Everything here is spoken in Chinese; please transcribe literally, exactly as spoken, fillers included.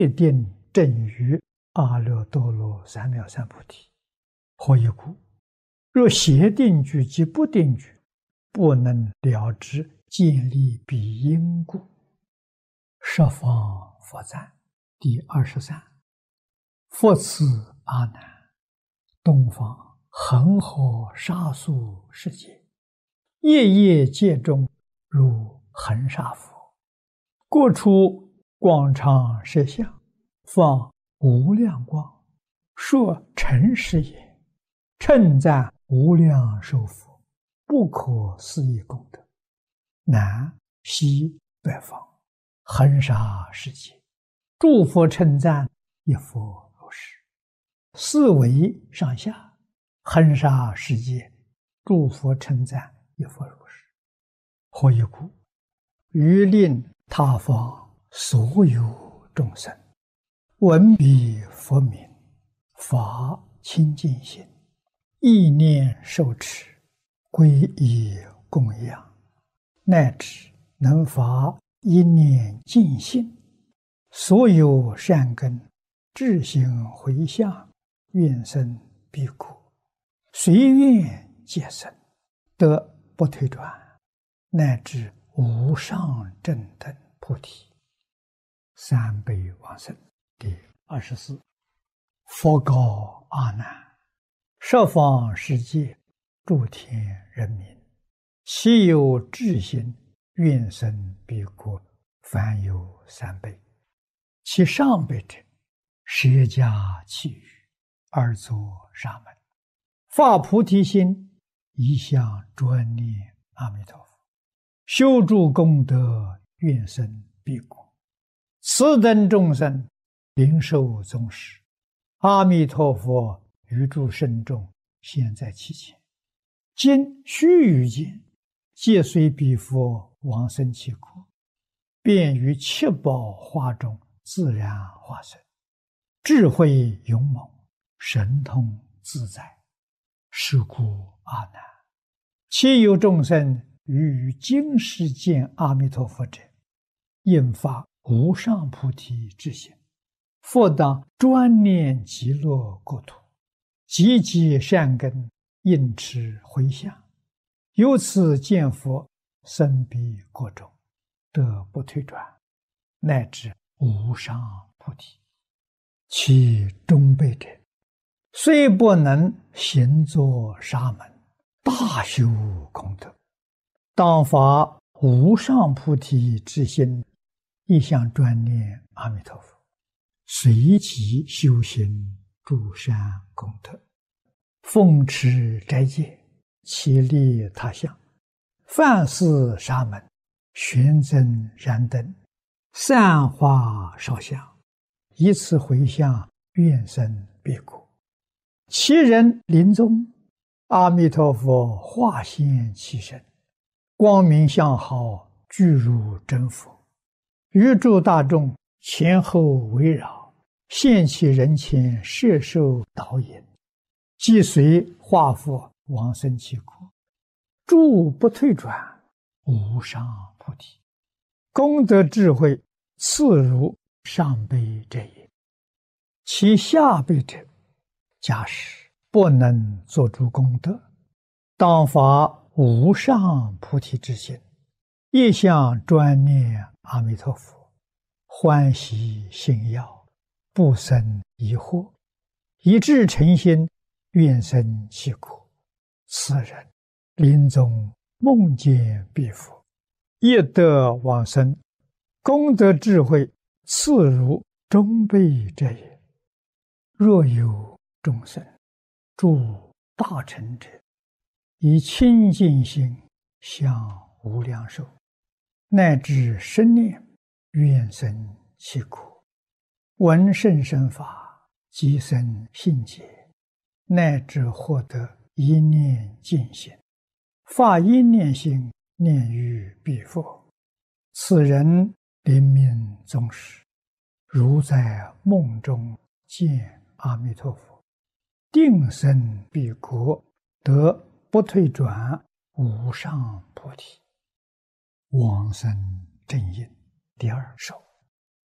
一定证于阿耨多罗三藐三菩提。何以故？若邪定句及不定句，不能了知建立彼因故。十方佛赞第二十三。复次阿难，东方恒河沙数世界，夜夜界中如恒沙佛，过出广长舌相，放无量光，说诚实也，称赞无量寿佛不可思议功德，南西北方恒沙世界，诸佛称赞一佛如是。四维上下恒沙世界，诸佛称赞一佛如是。何以故？于令他方所有众生闻彼佛名，发清净心，意念受持，皈依供养，乃至能发一念净心，所有善根智行回向，愿生彼国，随愿皆生，得不退转，乃至无上正等菩提。三辈往生第二十四。佛告阿难：十方世界诸天人民，其有智心愿生彼国，凡有三辈。其上辈者，舍家弃语，而作沙门，发菩提心，一向专念阿弥陀佛，修诸功德，愿生彼国。此等众生灵受宗实，阿弥陀佛于诸圣众现在其前，今须臾间，皆随彼佛往生其国，便于七宝花中自然化身，智慧勇猛，神通自在。是故阿难，其有众生于于今世见阿弥陀佛者，应发无上菩提之心，复当专念极乐国土，积极善根，应持回向，由此见佛，生彼国中，得不退转，乃至无上菩提。其中辈者，虽不能行作沙门，大修功德，当发无上菩提之心，一向专念阿弥陀佛，随即修行诸善功德，奉持斋戒，其利他相，饭施沙门，玄增燃灯，散花烧香，以此回向，愿生彼国。其人临终，阿弥陀佛化现其身，光明相好，具如真佛，于诸大众前后围绕，现其人前，摄受导引，即随化佛往生其国，诸不退转，无上菩提。功德智慧次如上辈者也。其下辈者，假使不能做诸功德，当发无上菩提之心，一向专念阿弥陀佛，欢喜信要，不生疑惑，一致诚心，愿生其国。此人临终梦见彼佛，亦得往生，功德智慧次如中辈者也。若有众生诸大乘者，以清净心向无量寿，乃至生念，愿生其国，闻甚深法，即生信解，乃至获得一念净心，发一念心，念于彼佛。此人临命终时，如在梦中见阿弥陀佛，定生彼国，得不退转，无上菩提。往生正因第二首。